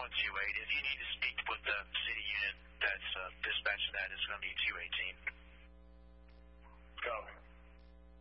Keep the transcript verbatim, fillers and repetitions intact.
one two eight. If you need to speak with the city unit that's uh, dispatching that, it's going to be two eighteen.